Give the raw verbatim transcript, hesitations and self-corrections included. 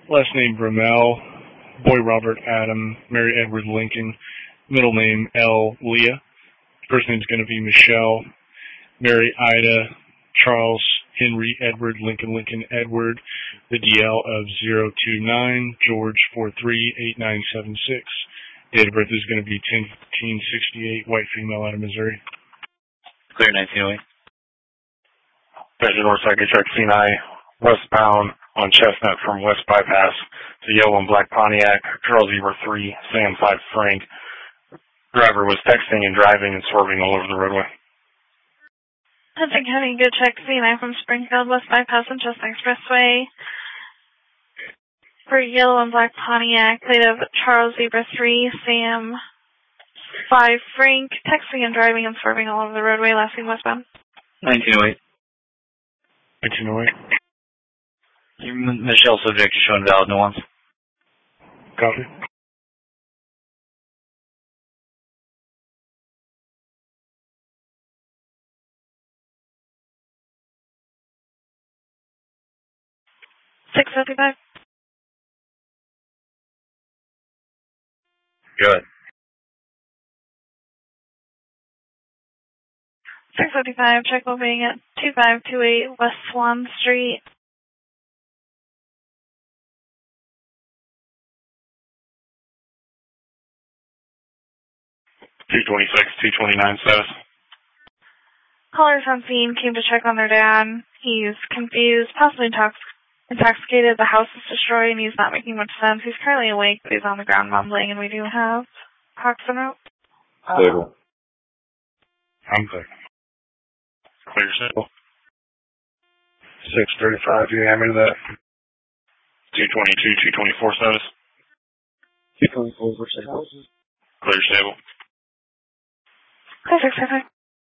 Last name Bromell, boy Robert Adam, Mary Edward Lincoln, middle name L. Leah. First name's going to be Michelle, Mary Ida, Charles Henry Edward Lincoln Lincoln Edward, the D L of zero two nine, George four three eight nine seven six. Date of birth is going to be ten fifteen sixty-eight, white female out of Missouri. Clear nineteen oh eight. Vision North Second Truck C nine, westbound on Chestnut from West Bypass to yellow and black Pontiac, Charles Zebra three, Sam five Frank. Driver was texting and driving and swerving all over the roadway. Hudson County, good check, C nine from Springfield, West Bypass and Chestnut Expressway. For yellow and black Pontiac, plate of Charles Zebra three, Sam five Frank, texting and driving and swerving all over the roadway, last seen westbound. nineteen oh eight. nineteen oh eight. Michelle subject is showing valid nuance. Copy. six fifty-five. Good. six fifty-five, check will being at two five two eight West Swan Street. two twenty-six, two twenty-nine status. Callers on scene came to check on their dad. He's confused, possibly intox intoxicated. The house is destroyed and he's not making much sense. He's currently awake, but he's on the ground mumbling, and we do have Cox en route. Stable. I'm clear. Clear stable. six thirty-five, you hand me that? two twenty-two, two twenty-four status. two twenty-four for stable. Clear stable. Clear six five five.